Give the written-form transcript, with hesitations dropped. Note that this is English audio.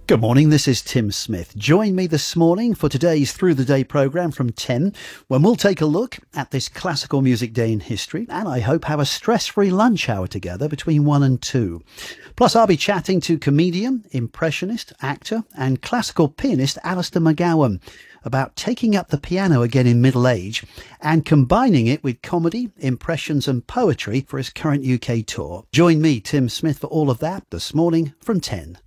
Good morning, this is Tim Smith. Join me this morning for today's Through the Day programme from 10, when we'll take a look at this classical music day in history and I hope have a stress-free lunch hour together between 1 and 2. Plus I'll be chatting to comedian, impressionist, actor and classical pianist Alistair McGowan about taking up the piano again in middle age and combining it with comedy, impressions and poetry for his current UK tour. Join me, Tim Smith, for all of that this morning from 10.